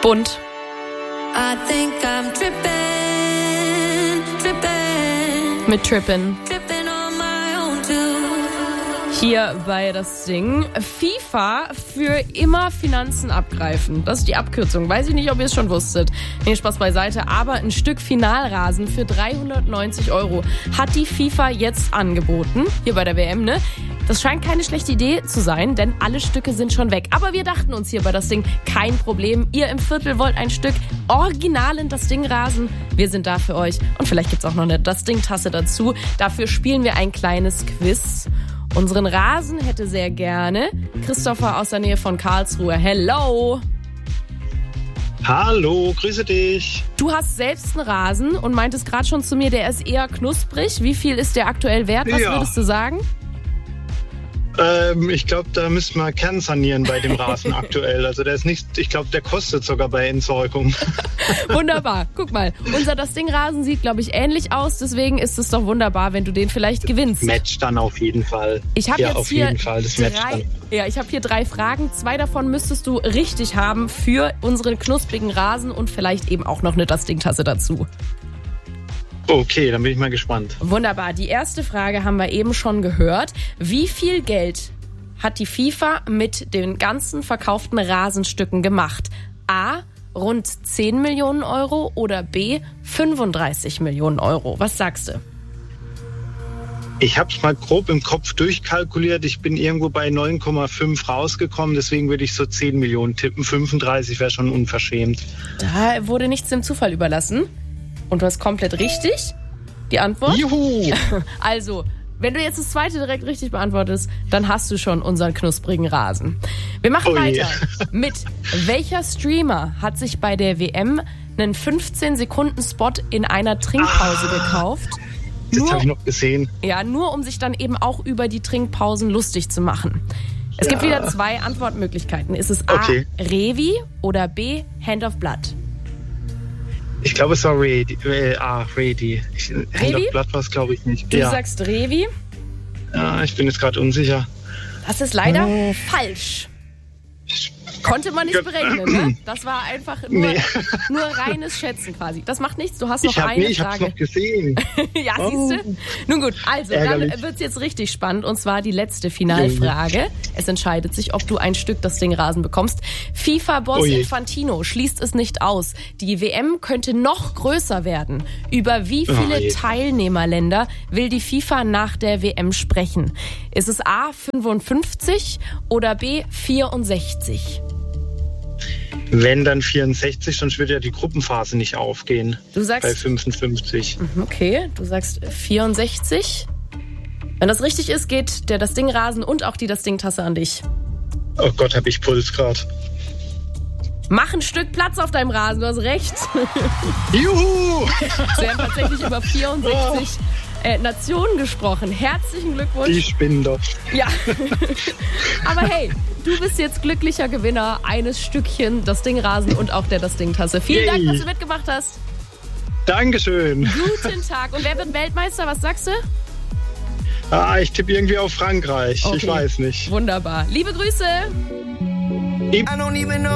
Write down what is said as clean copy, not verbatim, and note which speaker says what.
Speaker 1: Bunt.
Speaker 2: I think I'm trippin'.
Speaker 1: Mit Trippin'.
Speaker 2: Trippin' on my own too.
Speaker 1: Hier bei das Ding. FIFA für immer Finanzen abgreifen. Das ist die Abkürzung. Weiß ich nicht, ob ihr es schon wusstet. Nee, Spaß beiseite. Aber ein Stück Finalrasen für 390 € hat die FIFA jetzt angeboten. Hier bei der WM, ne? Das scheint keine schlechte Idee zu sein, denn alle Stücke sind schon weg. Aber wir dachten uns hier bei das Ding, kein Problem. Ihr im Viertel wollt ein Stück original in das Ding Rasen. Wir sind da für euch. Und vielleicht gibt's auch noch eine Das Ding-Tasse dazu. Dafür spielen wir ein kleines Quiz. Unseren Rasen hätte sehr gerne Christopher aus der Nähe von Karlsruhe. Hello!
Speaker 3: Hallo, grüße dich.
Speaker 1: Du hast selbst einen Rasen und meintest gerade schon zu mir, der ist eher knusprig. Wie viel ist der aktuell wert? Was würdest du sagen?
Speaker 3: Ich glaube, da müssen wir kernsanieren bei dem Rasen aktuell. Also der ist nicht, ich glaube, der kostet sogar bei Entsorgung.
Speaker 1: Wunderbar. Guck mal, unser Das Ding Rasen sieht, glaube ich, ähnlich aus. Deswegen ist es doch wunderbar, wenn du den vielleicht gewinnst.
Speaker 3: Match dann auf jeden Fall.
Speaker 1: Ich habe jetzt
Speaker 3: auf
Speaker 1: hier
Speaker 3: jeden Fall, das Match dann.
Speaker 1: ich habe hier 3 Fragen. 2 davon müsstest du richtig haben für unseren knusprigen Rasen und vielleicht eben auch noch eine Das Ding Tasse dazu.
Speaker 3: Okay, dann bin ich mal gespannt.
Speaker 1: Wunderbar. Die erste Frage haben wir eben schon gehört. Wie viel Geld hat die FIFA mit den ganzen verkauften Rasenstücken gemacht? A, rund 10 Millionen € oder B, 35 Millionen €? Was sagst du?
Speaker 3: Ich habe es mal grob im Kopf durchkalkuliert. Ich bin irgendwo bei 9,5 rausgekommen. Deswegen würde ich so 10 Millionen tippen. 35 wäre schon unverschämt.
Speaker 1: Da wurde nichts dem Zufall überlassen. Und du hast komplett richtig die Antwort.
Speaker 3: Juhu!
Speaker 1: Also, wenn du jetzt das zweite direkt richtig beantwortest, dann hast du schon unseren knusprigen Rasen. Wir machen weiter. Mit welcher Streamer hat sich bei der WM einen 15-Sekunden-Spot in einer Trinkpause gekauft?
Speaker 3: Das habe ich noch gesehen.
Speaker 1: Ja, nur um sich dann eben auch über die Trinkpausen lustig zu machen. Es gibt wieder 2 Antwortmöglichkeiten. Ist es A, Revi oder B, Hand of Blood?
Speaker 3: Ich glaube, es war Ready. Hand of Blood war es, glaube ich, nicht.
Speaker 1: Du sagst Revi?
Speaker 3: Ja, ich bin jetzt gerade unsicher.
Speaker 1: Das ist leider falsch. Konnte man nicht berechnen, ne? Das war einfach nur reines Schätzen quasi. Das macht nichts, du hast noch eine Frage.
Speaker 3: Ich hab's noch gesehen.
Speaker 1: Ja, siehst du? Nun gut, also
Speaker 3: ärgerlich.
Speaker 1: Dann wird's jetzt richtig spannend und zwar die letzte Finalfrage. Es entscheidet sich, ob du ein Stück Das Ding Rasen bekommst. FIFA-Boss Infantino schließt es nicht aus. Die WM könnte noch größer werden. Über wie viele Teilnehmerländer will die FIFA nach der WM sprechen? Ist es A, 55 oder B, 64?
Speaker 3: Wenn, dann 64, sonst würde ja die Gruppenphase nicht aufgehen.
Speaker 1: Du sagst
Speaker 3: bei 55.
Speaker 1: Okay, du sagst 64. Wenn das richtig ist, geht der Das Ding Rasen und auch die Das Ding Tasse an dich.
Speaker 3: Oh Gott, hab ich Puls gerade.
Speaker 1: Mach ein Stück Platz auf deinem Rasen, du hast recht.
Speaker 3: Juhu!
Speaker 1: Sie haben tatsächlich über 64 Nationen gesprochen. Herzlichen Glückwunsch.
Speaker 3: Die spinnen doch.
Speaker 1: Ja. Aber hey, du bist jetzt glücklicher Gewinner eines Stückchen Das Ding Rasen und auch der Das Ding Tasse. Vielen Dank, dass du mitgemacht hast.
Speaker 3: Dankeschön.
Speaker 1: Guten Tag. Und wer wird Weltmeister? Was sagst du?
Speaker 3: Ich tippe irgendwie auf Frankreich. Okay. Ich weiß nicht.
Speaker 1: Wunderbar. Liebe Grüße.